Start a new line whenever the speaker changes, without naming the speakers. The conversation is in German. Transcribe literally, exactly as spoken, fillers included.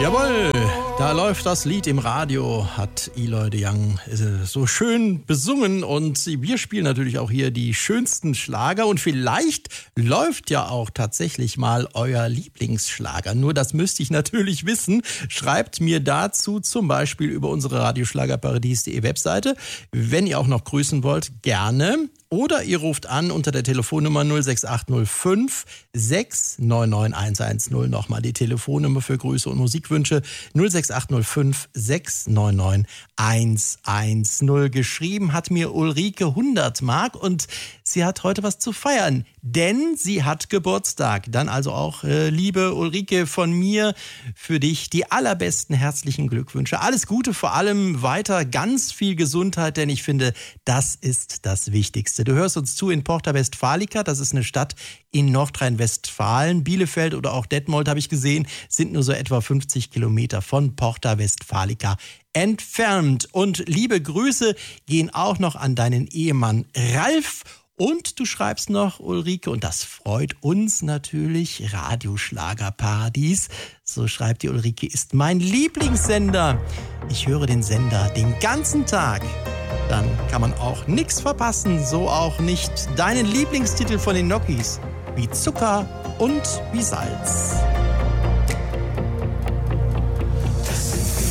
Jawohl, da läuft das Lied im Radio, hat Eloy de Young so schön besungen und wir spielen natürlich auch hier die schönsten Schlager und vielleicht läuft ja auch tatsächlich mal euer Lieblingsschlager. Nur das müsste ich natürlich wissen. Schreibt mir dazu zum Beispiel über unsere radioschlagerparadies punkt de Webseite. Wenn ihr auch noch grüßen wollt, gerne. Oder ihr ruft an unter der Telefonnummer null sechs acht null fünf sechs neun neun eins eins null. Nochmal die Telefonnummer für Grüße und Musikwünsche null sechs acht null fünf sechs neun neun eins eins null. Geschrieben hat mir Ulrike hundert Mark und sie hat heute was zu feiern, denn sie hat Geburtstag. Dann also auch, äh, liebe Ulrike, von mir für dich die allerbesten herzlichen Glückwünsche. Alles Gute, vor allem weiter ganz viel Gesundheit, denn ich finde, das ist das Wichtigste. Du hörst uns zu in Porta Westfalica, das ist eine Stadt in Nordrhein-Westfalen. Bielefeld oder auch Detmold, habe ich gesehen, sind nur so etwa fünfzig Kilometer von Porta Westfalica entfernt. Und liebe Grüße gehen auch noch an deinen Ehemann Ralf. Und du schreibst noch, Ulrike, und das freut uns natürlich, Radioschlagerparadies. So schreibt die Ulrike, ist mein Lieblingssender. Ich höre den Sender den ganzen Tag. Dann kann man auch nichts verpassen, so auch nicht deinen Lieblingstitel von den Nokis, wie Zucker und wie Salz.